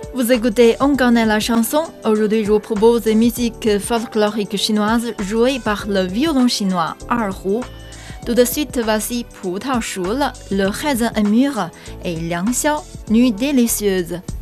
Vous écoutez On connaît la chanson. Aujourd'hui, je vous propose une musique folklorique chinoise jouée par le violon chinois Erhu. Tout de suite, voici 葡萄熟了, le raisin est mûr et Liang Xiao, nuit délicieuse.